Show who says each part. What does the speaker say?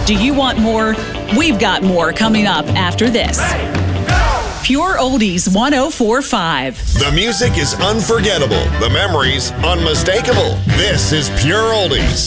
Speaker 1: Do you want more? We've got more coming up after this. Pure Oldies 104.5.
Speaker 2: The music is unforgettable. The memories unmistakable. This is Pure Oldies.